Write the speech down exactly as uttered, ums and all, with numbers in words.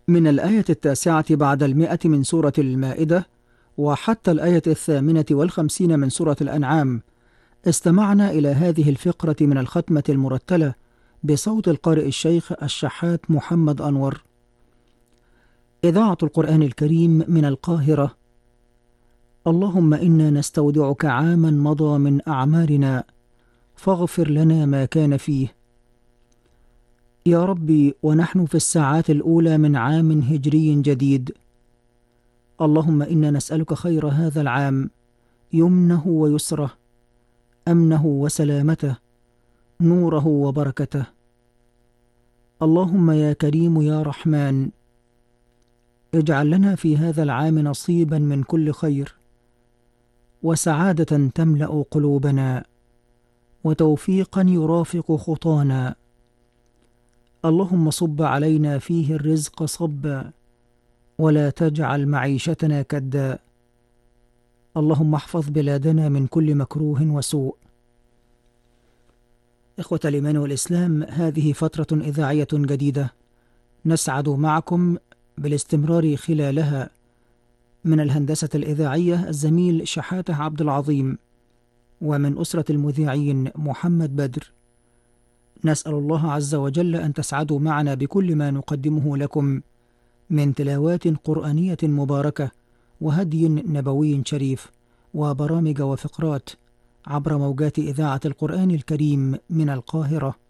من الآية التاسعة بعد المئة من سورة المائدة وحتى الآية الثامنة والخمسين من سورة الأنعام، استمعنا إلى هذه الفقرة من الختمة المرتلة بصوت القارئ الشيخ الشحات محمد أنور. إذاعة القرآن الكريم من القاهرة. اللهم إنا نستودعك عاما مضى من أعمارنا فاغفر لنا ما كان فيه. يا ربي، ونحن في الساعات الأولى من عام هجري جديد، اللهم إنا نسألك خير هذا العام، يمنه ويسره، أمنه وسلامته، نوره وبركته. اللهم يا كريم يا رحمن، اجعل لنا في هذا العام نصيبا من كل خير، وسعادة تملأ قلوبنا، وتوفيقا يرافق خطانا. اللهم صب علينا فيه الرزق صبا، ولا تجعل معيشتنا كدا. اللهم احفظ بلادنا من كل مكروه وسوء. إخوة الإيمان والإسلام، هذه فترة إذاعية جديدة نسعد معكم بالاستمرار خلالها. من الهندسة الإذاعية الزميل شحاتة عبد العظيم، ومن أسرة المذيعين محمد بدر. نسأل الله عز وجل أن تسعدوا معنا بكل ما نقدمه لكم من تلاوات قرآنية مباركة وهدي نبوي شريف وبرامج وفقرات عبر موجات إذاعة القرآن الكريم من القاهرة.